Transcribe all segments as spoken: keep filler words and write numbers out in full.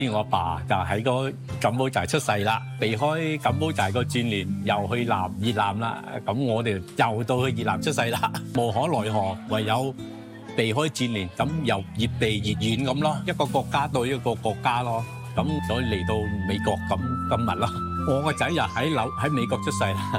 我爸就喺個柬埔寨出世啦，避開柬埔寨個戰亂，又去南越南啦。咁我哋又到去越南出世啦，無可奈何，唯有避開戰亂，咁又越避越遠咁咯。一個國家對一個國家咯，咁所以嚟到美國咁咁密咯。我個仔又喺紐喺美國出世啦。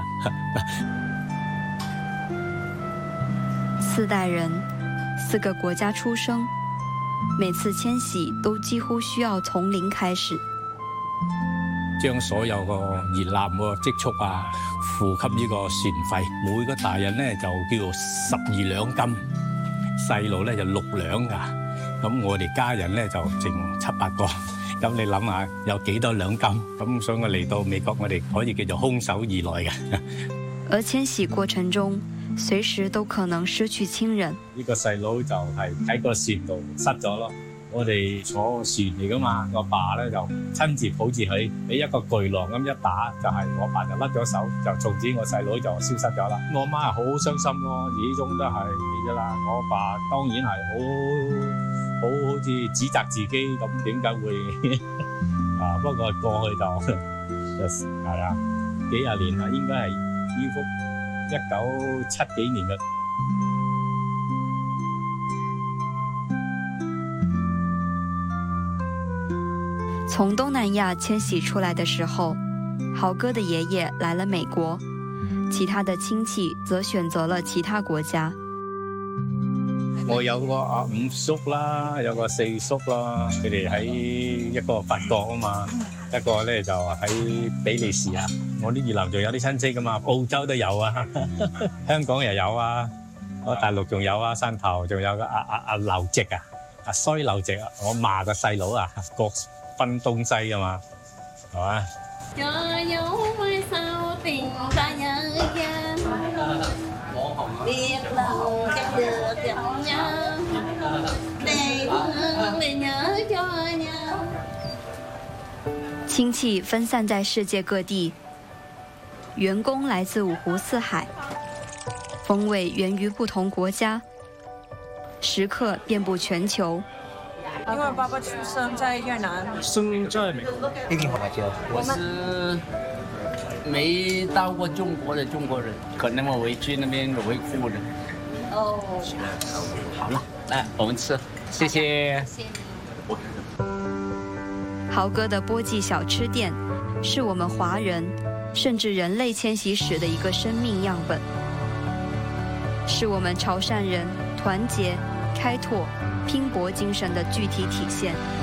四代人，四個國家出生。每次遷徙都幾乎需要從零開始， 將所有個越南個積蓄啊，付給呢個船費。每個大人咧就叫做十二兩金，細路咧就六兩噶。咁我哋家人咧就剩七八個。咁你諗下有幾多兩金？咁所以我嚟到美國，我哋可以叫做空手而來嘅。 而遷徙過程中，隨時都可能失去親人。 呢個細佬就係喺個船度失咗咯。我哋坐船嚟噶嘛，我爸咧就親自抱住佢，俾一個巨浪咁一打，就係我爸就甩咗手，就從此我細佬就消失咗啦。我媽係好傷心咯，始終都係嘅啦。我爸當然係好好好似指責自己咁，點解會啊？不過過去就就係啊，幾廿年啦，應該係呢幅一九七幾年嘅。 從東南亞遷徙出來的時候，豪哥的爺爺來了美國，其他的親戚則選擇了其他國家。 我有個阿五叔啦，有個四叔啦，佢哋喺一個法國啊嘛，一個咧就喺比利時啊。我啲越南仲有啲親戚噶嘛，澳洲都有啊，香港又有啊，我大陸仲有啊，汕頭仲有個阿阿阿劉籍啊，阿衰劉籍啊，我嫲嘅細佬啊，各分東西噶嘛，係嘛？ 親戚分散在世界各地，員工來自五湖四海，風味源於不同國家，食客遍佈全球。 因為爸爸出生在越南， 生在美國。 我是沒到過中國的中國人，可能我回去那邊我會哭的。哦，好了，來我們吃，謝謝。謝謝。 豪哥的波記小吃店，是我們華人甚至人類遷徙史的一個生命樣本，是我們潮汕人團結、開拓、拼搏精神的具體體現。